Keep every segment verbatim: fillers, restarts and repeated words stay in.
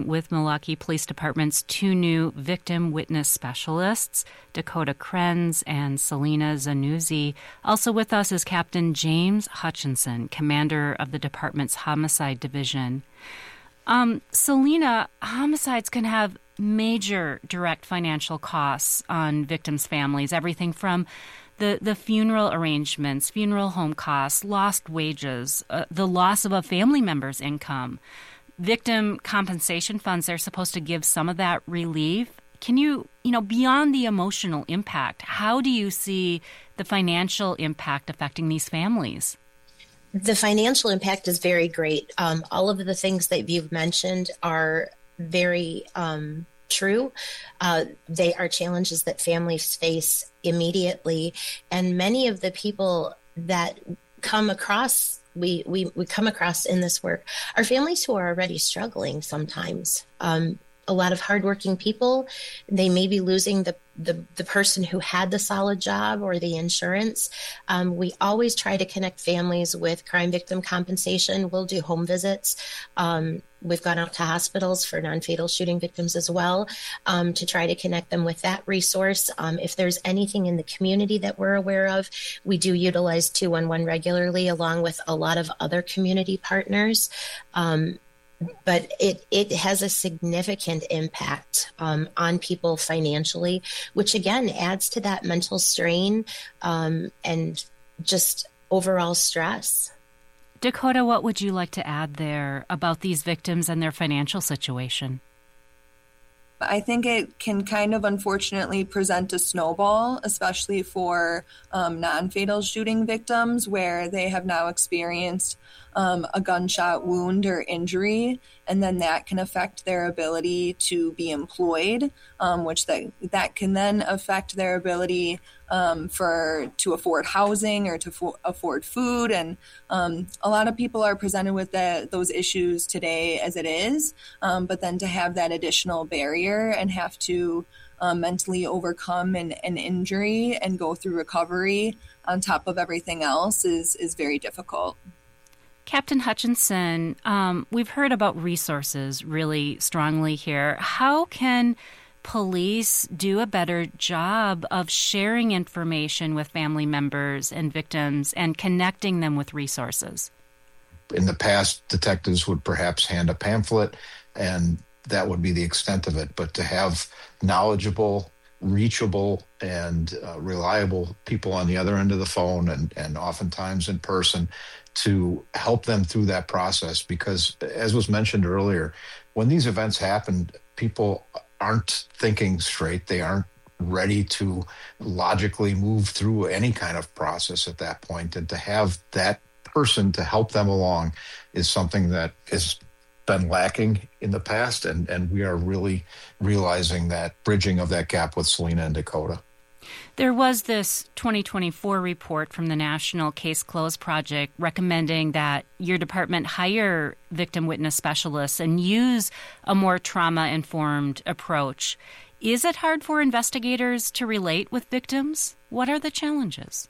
with Milwaukee Police Department's two new victim witness specialists, Dakota Krenz and Selena Zanuzzi. Also with us is Captain James Hutchinson, commander of the department's Homicide Division. Um, Selena, homicides can have major direct financial costs on victims' families, everything from the, the funeral arrangements, funeral home costs, lost wages, uh, the loss of a family member's income. Victim compensation funds, they're supposed to give some of that relief. Can you, you know, beyond the emotional impact, how do you see the financial impact affecting these families? The financial impact is very great. Um, all of the things that you've mentioned are very um, true. Uh, they are challenges that families face immediately. And many of the people that come across, we, we, we come across in this work are families who are already struggling sometimes. Um, a lot of hardworking people, they may be losing the, the, the person who had the solid job or the insurance. Um, we always try to connect families with crime victim compensation. We'll do home visits. Um, we've gone out to hospitals for non-fatal shooting victims as well, um, to try to connect them with that resource. Um, if there's anything in the community that we're aware of, we do utilize two one one regularly along with a lot of other community partners. Um, But it, it has a significant impact um, on people financially, which again adds to that mental strain um, and just overall stress. Dakota, what would you like to add there about these victims and their financial situation? I think it can kind of unfortunately present a snowball, especially for um, non-fatal shooting victims where they have now experienced um, a gunshot wound or injury, and then that can affect their ability to be employed, um, which that, that can then affect their ability um, for to afford housing or to fo- afford food. And um, a lot of people are presented with the, those issues today as it is, um, but then to have that additional barrier and have to um, mentally overcome an, an injury and go through recovery on top of everything else is, is very difficult. Captain Hutchinson, um, we've heard about resources really strongly here. How can police do a better job of sharing information with family members and victims and connecting them with resources? In the past, detectives would perhaps hand a pamphlet, and that would be the extent of it. But to have knowledgeable, reachable, and uh, reliable people on the other end of the phone and, and oftentimes in person to help them through that process, because as was mentioned earlier, when these events happen, people aren't thinking straight. They aren't ready to logically move through any kind of process at that point. And to have that person to help them along is something that has been lacking in the past. And, and we are really realizing that bridging of that gap with Selena and Dakota. There was this twenty twenty-four report from the National Case Closed Project recommending that your department hire victim witness specialists and use a more trauma-informed approach. Is it hard for investigators to relate with victims? What are the challenges?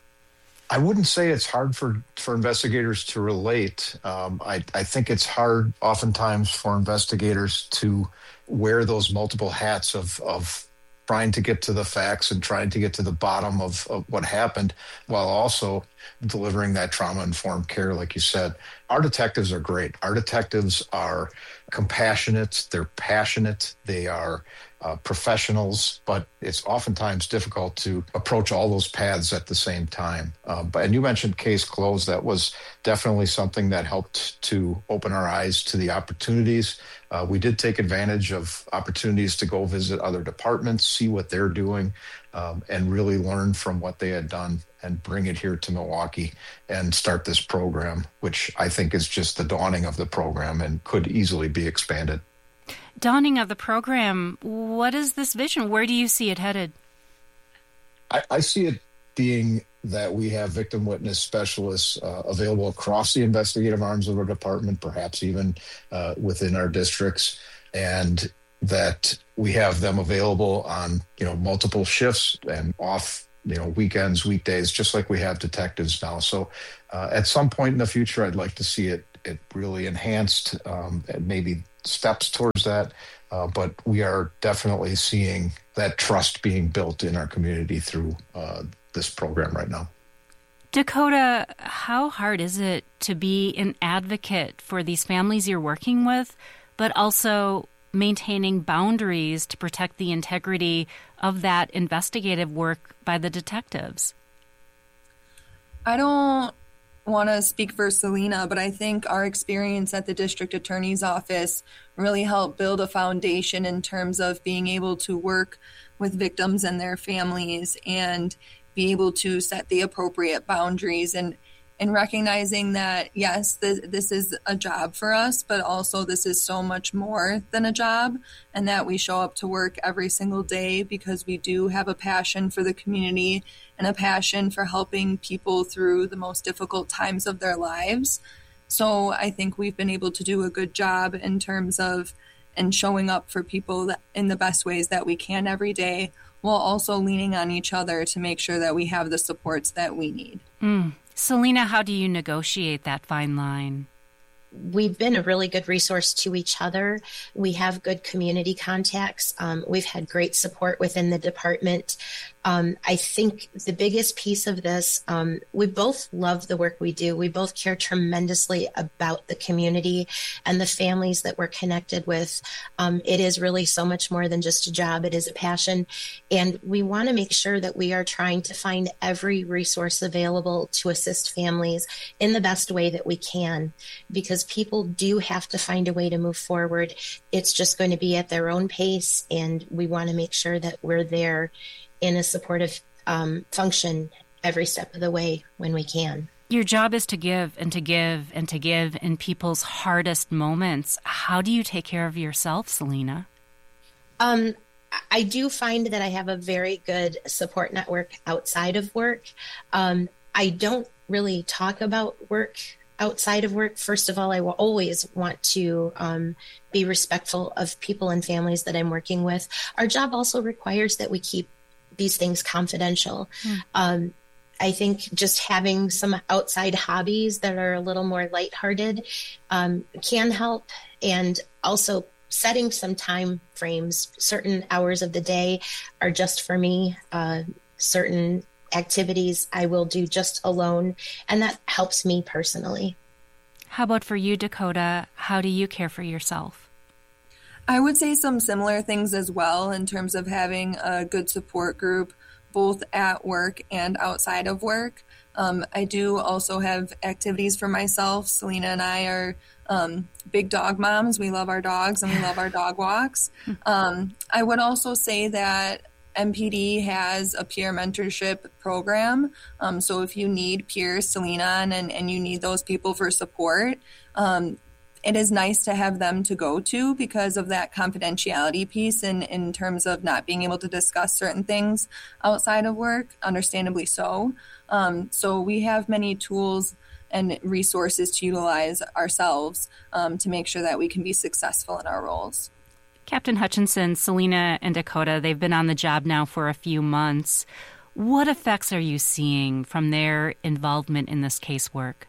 I wouldn't say it's hard for, for investigators to relate. Um, I, I think it's hard oftentimes for investigators to wear those multiple hats of, of trying to get to the facts and trying to get to the bottom of, of what happened while also delivering that trauma-informed care, like you said. Our detectives are great. Our detectives are compassionate. They're passionate. They are uh, professionals, but it's oftentimes difficult to approach all those paths at the same time. Uh, but, and you mentioned Case Closed. That was definitely something that helped to open our eyes to the opportunities. Uh, we did take advantage of opportunities to go visit other departments, see what they're doing, um, and really learn from what they had done and bring it here to Milwaukee and start this program, which I think is just the dawning of the program and could easily be expanded. Dawning of the program, what is this vision? Where do you see it headed? I, I see it being that we have victim witness specialists uh, available across the investigative arms of our department, perhaps even uh, within our districts, and that we have them available on, you know, multiple shifts and off, you know, weekends, weekdays, just like we have detectives now. So uh, at some point in the future, I'd like to see it it really enhanced um, maybe steps towards that. Uh, but we are definitely seeing that trust being built in our community through uh, this program right now. Dakota, how hard is it to be an advocate for these families you're working with, but also maintaining boundaries to protect the integrity of that investigative work by the detectives? I don't want to speak for Selena, but I think our experience at the district attorney's office really helped build a foundation in terms of being able to work with victims and their families and be able to set the appropriate boundaries and and recognizing that, yes, this, this is a job for us, but also this is so much more than a job, and that we show up to work every single day because we do have a passion for the community and a passion for helping people through the most difficult times of their lives. So I think we've been able to do a good job in terms of and showing up for people that, in the best ways that we can every day, while also leaning on each other to make sure that we have the supports that we need. Mm. Selena, how do you negotiate that fine line? We've been a really good resource to each other. We have good community contacts. Um, we've had great support within the department. Um, I think the biggest piece of this, um, we both love the work we do. We both care tremendously about the community and the families that we're connected with. Um, it is really so much more than just a job. It is a passion. And we want to make sure that we are trying to find every resource available to assist families in the best way that we can, because people do have to find a way to move forward. It's just going to be at their own pace, and we want to make sure that we're there in a supportive um, function every step of the way when we can. Your job is to give and to give and to give in people's hardest moments. How do you take care of yourself, Selena? Um, I do find that I have a very good support network outside of work. Um, I don't really talk about work outside of work. First of all, I will always want to um, be respectful of people and families that I'm working with. Our job also requires that we keep these things confidential. Mm. Um, I think just having some outside hobbies that are a little more lighthearted um, can help. And also setting some time frames, certain hours of the day are just for me, uh, certain activities I will do just alone. And that helps me personally. How about for you, Dakota? How do you care for yourself? I would say some similar things as well in terms of having a good support group, both at work and outside of work. Um, I do also have activities for myself. Selena and I are um, big dog moms. We love our dogs and we love our dog walks. Um, I would also say that M P D has a peer mentorship program. Um, so if you need peers, Selena, and, and you need those people for support, um, it is nice to have them to go to because of that confidentiality piece in, in terms of not being able to discuss certain things outside of work, understandably so. Um, so we have many tools and resources to utilize ourselves um, to make sure that we can be successful in our roles. Captain Hutchinson, Selena, and Dakota, they've been on the job now for a few months. What effects are you seeing from their involvement in this casework?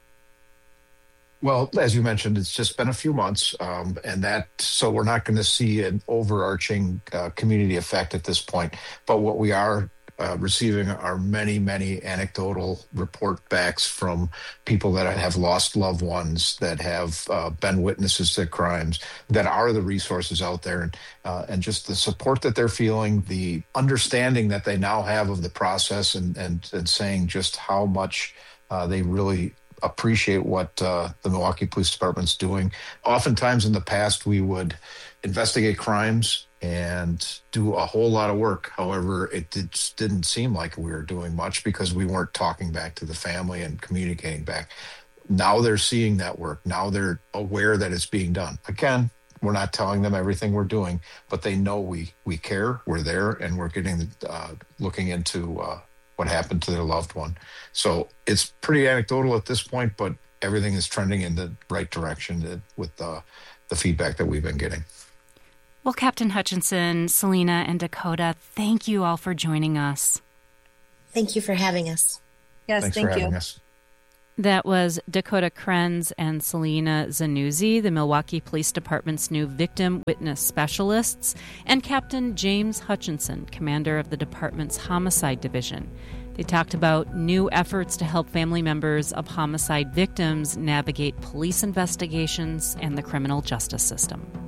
Well, as you mentioned, it's just been a few months, um, and that so we're not going to see an overarching uh, community effect at this point. But what we are uh, receiving are many, many anecdotal report backs from people that have lost loved ones, that have uh, been witnesses to crimes, that are the resources out there, and uh, and just the support that they're feeling, the understanding that they now have of the process, and and and saying just how much uh, they really appreciate what uh, the Milwaukee Police Department's doing. Oftentimes in the past, we would investigate crimes and do a whole lot of work. However, it did, didn't seem like we were doing much because we weren't talking back to the family and communicating back. Now they're seeing that work. Now they're aware that it's being done. Again, we're not telling them everything we're doing, but they know we we care, we're there, and we're getting uh, looking into uh, what happened to their loved one. So it's pretty anecdotal at this point, but everything is trending in the right direction with the, the feedback that we've been getting. Well, Captain Hutchinson, Selena, and Dakota, thank you all for joining us. Thank you for having us. Yes, Thanks thank for you. having us. That was Dakota Krenz and Selena Zanuzzi, the Milwaukee Police Department's new victim witness specialists, and Captain James Hutchinson, commander of the department's homicide division. They talked about new efforts to help family members of homicide victims navigate police investigations and the criminal justice system.